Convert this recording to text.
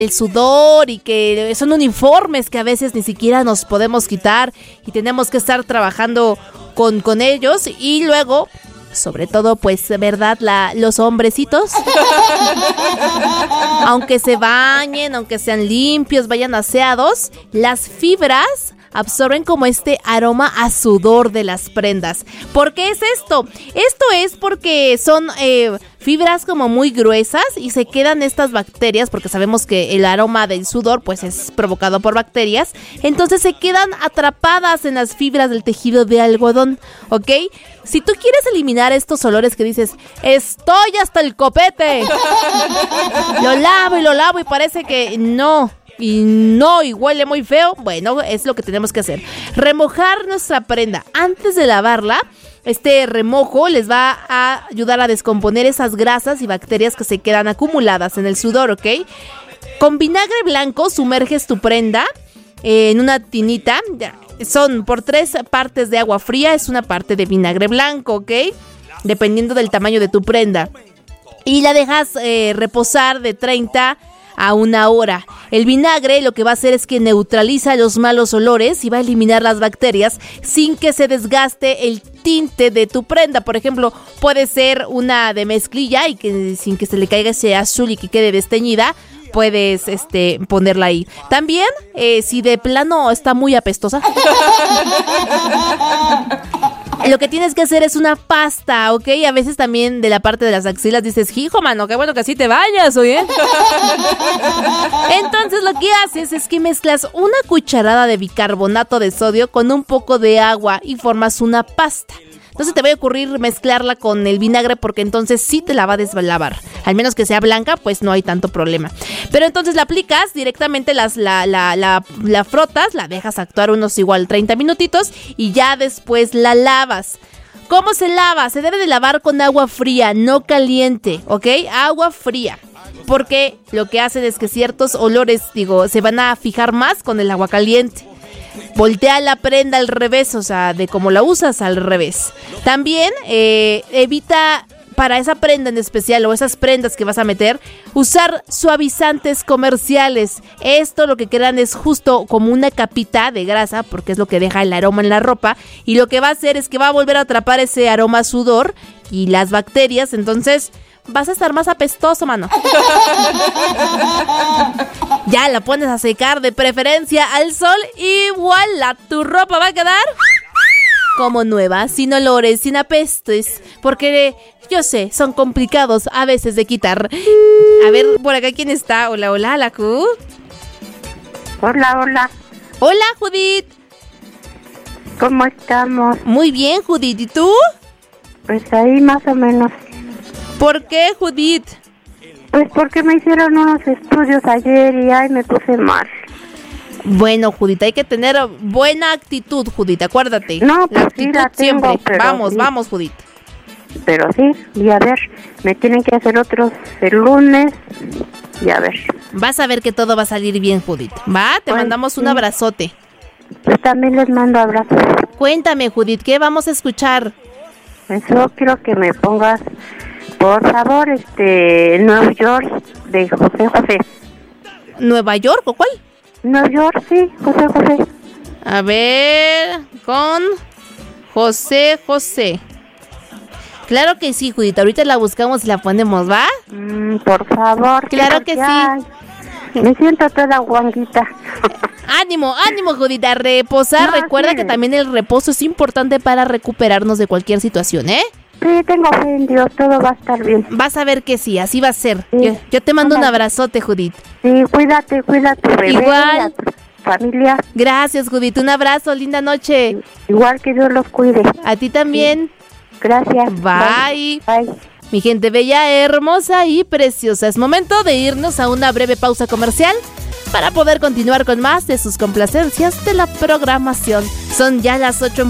el sudor y que son uniformes que a veces ni siquiera nos podemos quitar y tenemos que estar trabajando con ellos. Y luego, sobre todo, pues, ¿verdad? Los hombrecitos, aunque se bañen, aunque sean limpios, vayan aseados, las fibras absorben como este aroma a sudor de las prendas. ¿Por qué es esto? Esto es porque son fibras como muy gruesas y se quedan estas bacterias, porque sabemos que el aroma del sudor pues es provocado por bacterias, entonces se quedan atrapadas en las fibras del tejido de algodón, ¿ok? Si tú quieres eliminar estos olores que dices, estoy hasta el copete, lo lavo y parece que no, y huele muy feo, bueno, es lo que tenemos que hacer. Remojar nuestra prenda antes de lavarla. Este remojo les va a ayudar a descomponer esas grasas y bacterias que se quedan acumuladas en el sudor, ¿ok? Con vinagre blanco sumerges tu prenda en una tinita. Son por 3 partes de agua fría, es una parte de vinagre blanco, ¿ok? Dependiendo del tamaño de tu prenda. Y la dejas reposar de 30 a 1 hora. El vinagre lo que va a hacer es que neutraliza los malos olores y va a eliminar las bacterias sin que se desgaste el tinte de tu prenda. Por ejemplo, puede ser una de mezclilla y que sin que se le caiga ese azul y que quede desteñida, puedes ponerla ahí. También, si de plano está muy apestosa, lo que tienes que hacer es una pasta, ¿ok? A veces también de la parte de las axilas dices, hijo, mano, qué bueno que así te bañas, oye. Entonces lo que haces es que mezclas una cucharada de bicarbonato de sodio con un poco de agua y formas una pasta. Entonces te va a ocurrir mezclarla con el vinagre porque entonces sí te la va a deslavar. Al menos que sea blanca, pues no hay tanto problema. Pero entonces la aplicas directamente, la frotas, la dejas actuar unos igual 30 minutitos y ya después la lavas. ¿Cómo se lava? Se debe de lavar con agua fría, no caliente, ¿ok? Agua fría. Porque lo que hacen es que ciertos olores, se van a fijar más con el agua caliente. Voltea la prenda al revés, o sea, de cómo la usas al revés. También evita para esa prenda en especial o esas prendas que vas a meter, usar suavizantes comerciales. Esto lo que quedan es justo como una capita de grasa, porque es lo que deja el aroma en la ropa, y lo que va a hacer es que va a volver a atrapar ese aroma a sudor y las bacterias, entonces vas a estar más apestoso, mano. Ya la pones a secar, de preferencia al sol, y voilà, tu ropa va a quedar como nueva, sin olores, sin apestes, porque yo sé, son complicados a veces de quitar. A ver, por acá, ¿quién está? Hola, la Q. Hola. Hola, Judith. ¿Cómo estamos? Muy bien, Judith, ¿y tú? Pues ahí más o menos. ¿Por qué, Judith? Pues porque me hicieron unos estudios ayer y ay, me puse mal. Bueno, Judith, hay que tener buena actitud, Judith, acuérdate. No, pues la actitud sí la tengo, siempre. pero Vamos, Judith. Pero sí, y a ver, me tienen que hacer otros el lunes, y a ver. Vas a ver que todo va a salir bien, Judith. Te mandamos un abrazote. Yo también les mando abrazos. Cuéntame, Judith, ¿qué vamos a escuchar? Yo quiero que me pongas, por favor, Nueva York, de José José. ¿Nueva York o cuál? Nueva York, sí, José José. A ver, con José José. Claro que sí, Judith, ahorita la buscamos y la ponemos, ¿va? Por favor. Claro que sí. Me siento toda guanguita. Ánimo, Judith, a reposar. No, recuerda que también el reposo es importante para recuperarnos de cualquier situación, ¿eh? Sí, tengo fe en Dios, todo va a estar bien. Vas a ver que sí, así va a ser. Sí. Yo te mando un abrazote, Judith. Sí, cuídate, bebé. Igual. A tu familia. Gracias, Judith, un abrazo, linda noche. Igual que Dios los cuide. A ti también. Sí. Gracias. Bye. Bye. Mi gente bella, hermosa y preciosa, es momento de irnos a una breve pausa comercial para poder continuar con más de sus complacencias de la programación. Son ya las 8:00